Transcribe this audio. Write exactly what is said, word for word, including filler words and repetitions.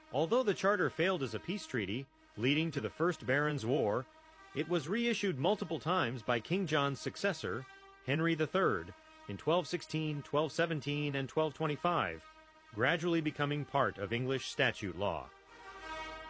Although the charter failed as a peace treaty, leading to the First Barons' War, it was reissued multiple times by King John's successor, Henry the Third, in twelve sixteen, twelve seventeen, and twelve twenty-five, gradually becoming part of English statute law.